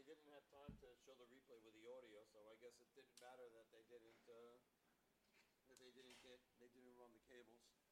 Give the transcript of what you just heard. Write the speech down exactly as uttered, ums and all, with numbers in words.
they didn't have time to show the replay with the audio, so I guess it didn't matter that they didn't uh, that they didn't get they didn't run the cables.